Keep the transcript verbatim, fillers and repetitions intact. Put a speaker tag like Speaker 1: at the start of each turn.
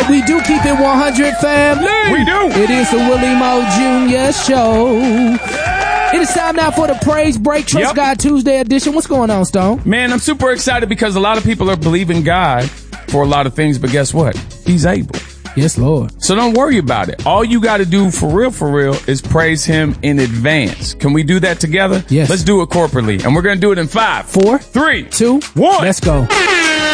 Speaker 1: right, we do keep it one hundred, family.
Speaker 2: We do.
Speaker 1: It is the Willie Mo Junior Show. It is time now for the Praise Break Trust
Speaker 2: Yep.
Speaker 1: God Tuesday edition. What's going on, Stone?
Speaker 2: Man, I'm super excited because a lot of people are believing God for a lot of things, but guess what? He's able.
Speaker 1: Yes, Lord.
Speaker 2: So don't worry about it. All you got to do for real, for real, is praise him in advance. Can we do that together?
Speaker 1: Yes.
Speaker 2: Let's do it corporately. And we're going to do it in five,
Speaker 1: Four,
Speaker 2: three,
Speaker 1: two,
Speaker 2: one.
Speaker 1: let's go.